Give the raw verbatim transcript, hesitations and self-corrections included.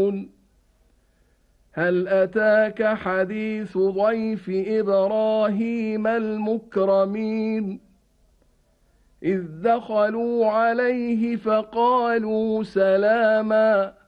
يعلمون هل أتاك حديث ضيف إبراهيم المكرمين إذ دخلوا عليه فقالوا سلاما